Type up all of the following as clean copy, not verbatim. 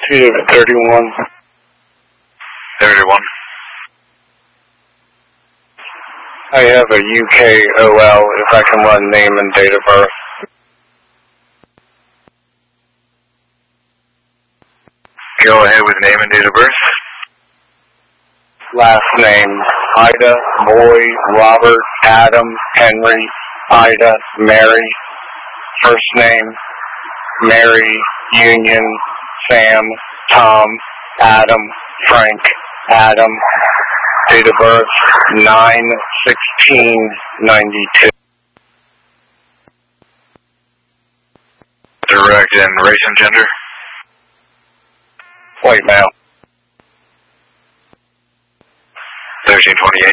Yeah, 31. 31. I have a UKOL if I can run name and date of birth. Go ahead with name and date of birth. Last name, Ida, Boy, Robert, Adam, Henry, Ida, Mary. First name, Mary, Union, Sam, Tom, Adam, Frank, Adam. Date of birth, 9/16/92. Direct and race and gender. White male. 1328.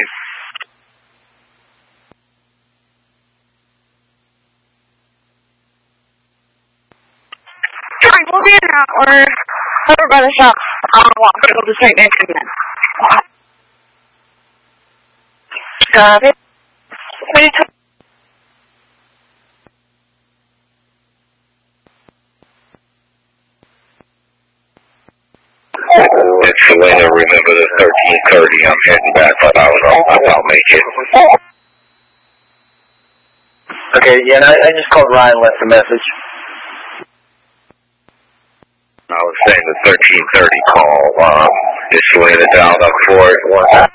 Sorry, we'll be in now, or over by the shop. Well, I'm gonna go just right next to them. Got it. It's Selena, remember the 1330. I'm heading back, but I don't know if I'll make it. Okay, yeah, and I just called Ryan, left a message. I was saying the 1330 call. Is Selena dialed up for it? What?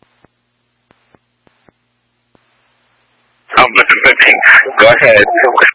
I'm 15. Go ahead.